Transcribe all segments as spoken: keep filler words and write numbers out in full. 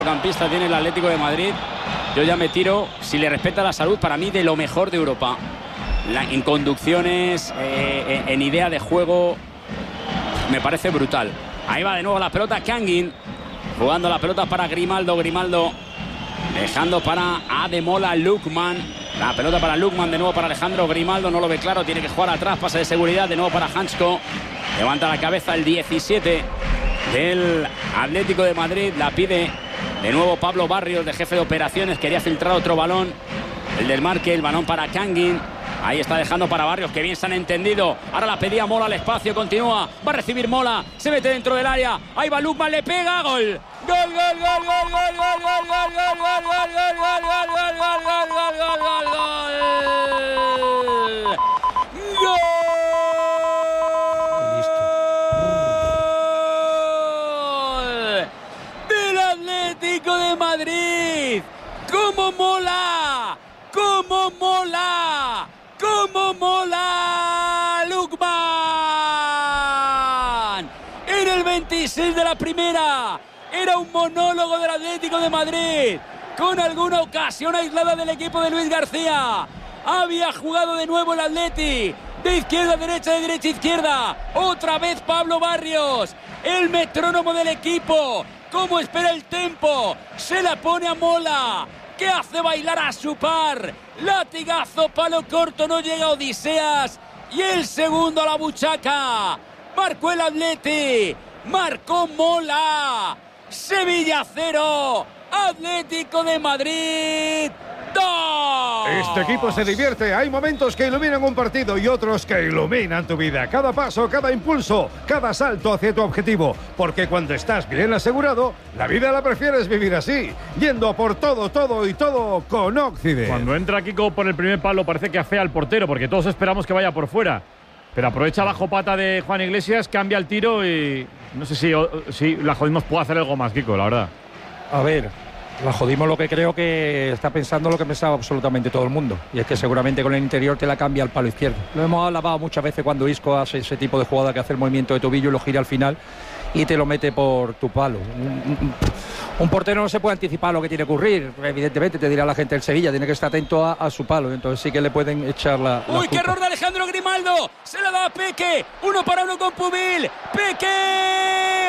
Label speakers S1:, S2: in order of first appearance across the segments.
S1: Campista tiene el Atlético de Madrid. Yo ya me tiro, si le respeta la salud, para mí de lo mejor de Europa. La, en conducciones, eh, en, en idea de juego, me parece brutal. Ahí va de nuevo la pelota Kangin, jugando la pelota para Grimaldo. Grimaldo dejando para Ademola Lookman. La pelota para Lookman, de nuevo para Alejandro Grimaldo. No lo ve claro, tiene que jugar atrás, pase de seguridad, de nuevo para Hansko. Levanta la cabeza el diecisiete del Atlético de Madrid. La pide de nuevo Pablo Barrios, de jefe de operaciones. Quería filtrar otro balón, el del marque, el balón para Kangin. Ahí está dejando para Barrios, que bien se han entendido. Ahora la pedía Mola al espacio, continúa. Va a recibir Mola, se mete dentro del área. Ahí va Lookman, le pega, gol. Gol, gol, gol, gol, gol, gol, gol, gol, gol, gol, gol, gol, gol, gol, gol, gol, gol, gol, gol. Del Atlético de Madrid. ¡Cómo mola! ¡Cómo mola! ¡Cómo mola! Lookman. En el veintiséis de la primera. Era un monólogo del Atlético de Madrid, con alguna ocasión aislada del equipo de Luis García. Había jugado de nuevo el Atleti, de izquierda a derecha, de derecha a izquierda. Otra vez Pablo Barrios, el metrónomo del equipo. Cómo espera el tempo. Se la pone a Mola, que hace bailar a su par. Latigazo, palo corto, no llega Odiseas. Y el segundo a la buchaca. Marcó el Atleti, marcó Mola. Sevilla cero, Atlético de Madrid dos.
S2: Este equipo se divierte. Hay momentos que iluminan un partido y otros que iluminan tu vida. Cada paso, cada impulso, cada salto hacia tu objetivo. Porque cuando estás bien asegurado, la vida la prefieres vivir así, yendo a por todo, todo y todo con Occident.
S3: Cuando entra Kiko por el primer palo parece que afea al portero, porque todos esperamos que vaya por fuera. Pero aprovecha bajo pata de Juan Iglesias, cambia el tiro y no sé si, si la jodimos puede hacer algo más, Kiko, la verdad.
S4: A ver, la jodimos lo que creo que está pensando lo que pensaba absolutamente todo el mundo. Y es que seguramente con el interior te la cambia al palo izquierdo. Lo hemos alabado muchas veces cuando Isco hace ese tipo de jugada que hace el movimiento de tobillo y lo gira al final y te lo mete por tu palo. Un, un, un portero no se puede anticipar lo que tiene que ocurrir. Evidentemente te dirá la gente del Sevilla, tiene que estar atento a, a su palo. Entonces sí que le pueden echar la, la
S1: ¡Uy, qué error de Alejandro Grimaldo! Se la da a Peque, uno para uno con Pubil. ¡Peque!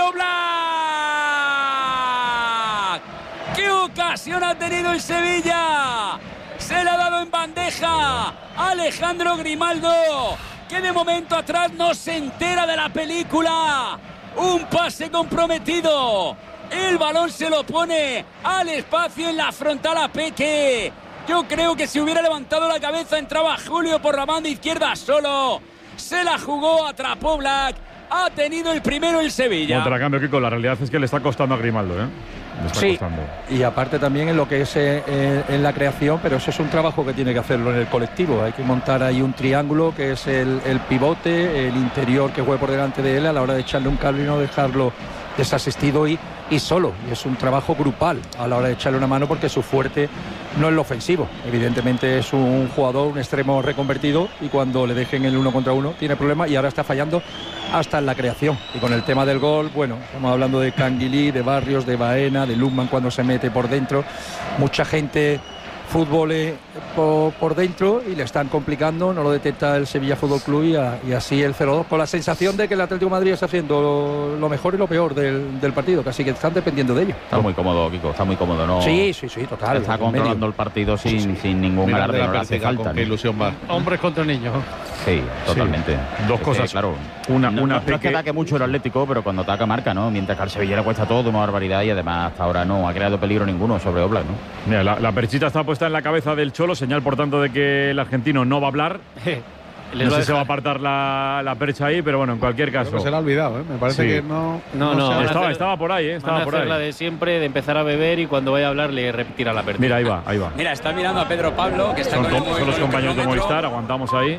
S1: ¡Oblak! ¡Qué ocasión ha tenido el Sevilla! Se la ha dado en bandeja Alejandro Grimaldo, que de momento atrás no se entera de la película. Un pase comprometido. El balón se lo pone al espacio en la frontal a Peque. Yo creo que si hubiera levantado la cabeza entraba Julio por la banda izquierda solo. Se la jugó, atrapó Black. Ha tenido el primero el Sevilla.
S3: Contra cambio, Kiko, la realidad es que le está costando a Grimaldo, ¿eh? Le está
S4: sí,
S3: costando.
S4: Y aparte también en lo que es eh, en la creación, pero eso es un trabajo que tiene que hacerlo en el colectivo. Hay que montar ahí un triángulo que es el, el pivote, el interior que juegue por delante de él a la hora de echarle un cable y no dejarlo desasistido y, y solo. Y es un trabajo grupal a la hora de echarle una mano, porque su fuerte no es lo ofensivo. Evidentemente es un jugador, un extremo reconvertido, y cuando le dejen el uno contra uno tiene problemas, y ahora está fallando hasta en la creación. Y con el tema del gol, bueno, estamos hablando de Canguilí, de Barrios, de Baena, de Lookman cuando se mete por dentro. Mucha gente fútbol eh, por, por dentro y le están complicando, no lo detecta el Sevilla Fútbol Club, y, a, y así el cero dos, con la sensación de que el Atlético de Madrid está haciendo lo, lo mejor y lo peor del, del partido, casi que están dependiendo de ello.
S5: Está muy cómodo, Kiko, está muy cómodo, ¿no?
S4: Sí, sí, sí, total.
S5: Está controlando el partido sin, sí, sí. sin ningún alarde, no le hace falta.
S6: Con qué ilusión va.
S7: Hombres contra niños.
S5: Sí, totalmente.
S3: Sí. Dos
S5: es
S3: cosas,
S5: que, claro.
S3: Una,
S5: no,
S3: una
S5: no, no es que ataque mucho el Atlético, pero cuando ataca marca, ¿no? Mientras que al Sevilla le cuesta todo, una barbaridad, y además hasta ahora no ha creado peligro ninguno sobre Oblak, ¿no?
S3: Mira, la, la perchita está puesta en la cabeza del Cholo, señal por tanto de que el argentino no va a hablar. No sé si se va a apartar la, la percha ahí, pero bueno, en cualquier caso.
S6: Creo que se le ha olvidado, ¿eh? Me parece sí. que no.
S7: No, no.
S6: no
S3: estaba,
S7: hacer,
S3: estaba por ahí, ¿eh? Estaba
S7: van a
S3: por
S7: hacer
S3: ahí.
S7: la de siempre, de empezar a beber y cuando vaya a hablar le repetirá la percha.
S3: Mira, ahí va, ahí va.
S1: Mira, está mirando a Pedro Pablo, que está
S3: son,
S1: con, el
S3: con, son los compañeros de Movistar, aguantamos ahí.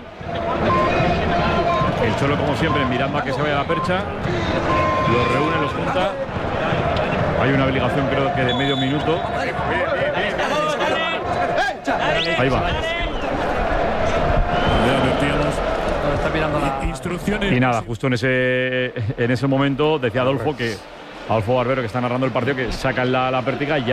S3: El Cholo, como siempre, mirando a que se vaya la percha. Los reúne, los junta. Hay una obligación, creo que de medio minuto. Ahí va.
S7: Está mirando la...
S3: Instrucciones. Y nada, justo en ese, en ese momento decía Adolfo que Adolfo Barbero, que está narrando el partido, que saca la, la pértiga y ya